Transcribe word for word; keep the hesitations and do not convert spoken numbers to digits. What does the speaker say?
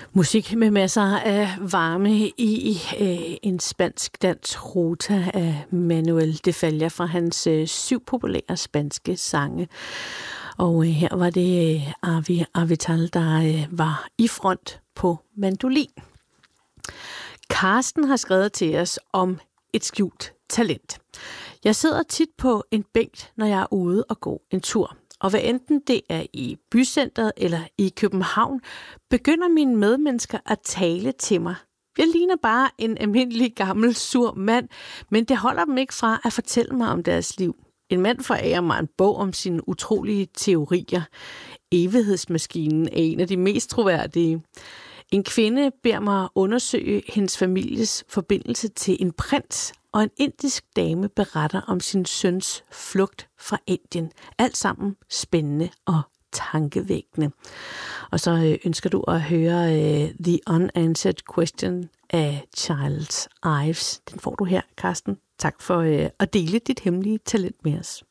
Musik med masser af varme i øh, en spansk dans ruta af Manuel de Falla fra hans øh, syv populære spanske sange. Og øh, her var det øh, Avi Avital, der øh, var i front på mandolin. Karsten har skrevet til os om et skjult talent. Jeg sidder tit på en bænk, når jeg er ude og gå en tur. Og hvad enten det er i bycentret eller i København, begynder mine medmennesker at tale til mig. Jeg ligner bare en almindelig gammel sur mand, men det holder dem ikke fra at fortælle mig om deres liv. En mand forærer mig en bog om sine utrolige teorier. Evighedsmaskinen er en af de mest troværdige. En kvinde beder mig undersøge hendes families forbindelse til en prins, og en indisk dame beretter om sin søns flugt fra Indien. Alt sammen spændende og tankevækkende. Og så ønsker du at høre uh, The Unanswered Question af Childs Ives. Den får du her, Karsten. Tak for uh, at dele dit hemmelige talent med os.